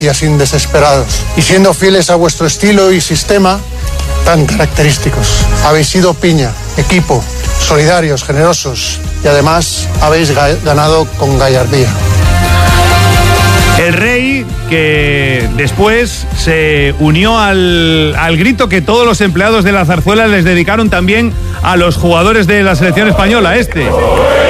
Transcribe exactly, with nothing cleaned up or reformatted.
y así desesperados. Y siendo fieles a vuestro estilo y sistema tan característicos. Habéis sido piña, equipo, solidarios, generosos y además habéis ga- ganado con gallardía. El rey que después se unió al, al grito que todos los empleados de la Zarzuela les dedicaron también a los jugadores de la selección española. Este.